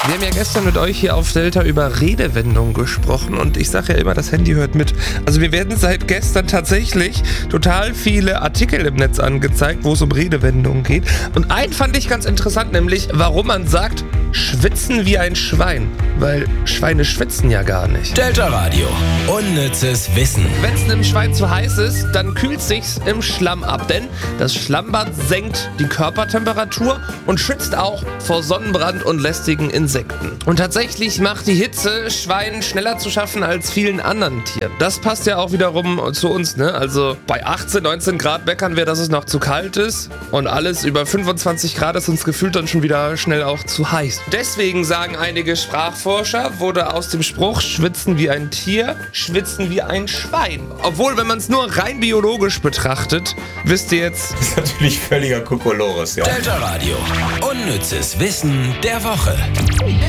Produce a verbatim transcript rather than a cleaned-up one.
Wir haben ja gestern mit euch hier auf Delta über Redewendungen gesprochen und ich sage ja immer, das Handy hört mit. Also mir werden seit gestern tatsächlich total viele Artikel im Netz angezeigt, wo es um Redewendungen geht. Und einen fand ich ganz interessant, nämlich warum man sagt, schwitzen wie ein Schwein. Weil Schweine schwitzen ja gar nicht. Delta Radio. Unnützes Wissen. Wenn es einem Schwein zu heiß ist, dann kühlt sich's im Schlamm ab. Denn das Schlammbad senkt die Körpertemperatur und schützt auch vor Sonnenbrand und lästigen Insekten. Und tatsächlich macht die Hitze Schweinen schneller zu schaffen als vielen anderen Tieren. Das passt ja auch wiederum zu uns, ne? Also bei achtzehn, neunzehn Grad meckern wir, dass es noch zu kalt ist. Und alles über fünfundzwanzig Grad ist uns gefühlt dann schon wieder schnell auch zu heiß. Deswegen sagen einige Sprachforscher, wurde aus dem Spruch schwitzen wie ein Tier, schwitzen wie ein Schwein. Obwohl, wenn man es nur rein biologisch betrachtet, wisst ihr jetzt... Das ist natürlich völliger Kokolores, ja. Delta Radio. Unnützes Wissen der Woche.